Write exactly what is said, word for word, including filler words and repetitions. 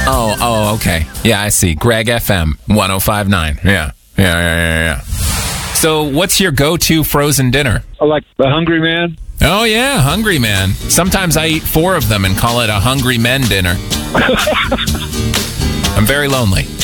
Oh, oh, okay. Yeah, I see. Greg F M one oh five point nine. Yeah. Yeah, yeah, yeah, yeah. So what's your go-to frozen dinner? I like the Hungry Man. Oh, yeah, Hungry Man. Sometimes I eat four of them and call it a Hungry Men dinner. I'm very lonely.